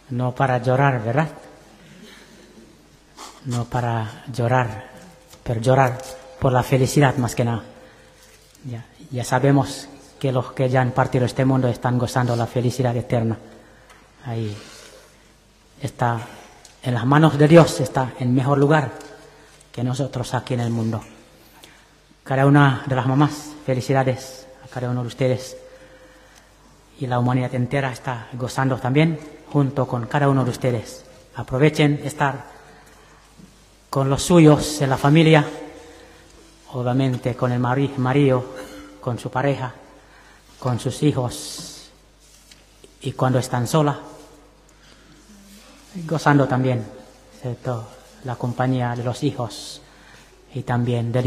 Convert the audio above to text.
no para llorar, ¿verdad? No para llorar, pero llorar por la felicidad más que nada. Ya sabemos que los que ya han partido de este mundo están gozando la felicidad eterna. Ahí está, en las manos de Dios, está en mejor lugar que nosotros aquí en el mundo. Cada una de las mamás, felicidades a cada uno de ustedes. Y la humanidad entera está gozando también junto con cada uno de ustedes. Aprovechen estar con los suyos en la familia, obviamente con el marido, con su pareja, con sus hijos, y cuando están solas, gozando también, ¿cierto?, la compañía de los hijos y también del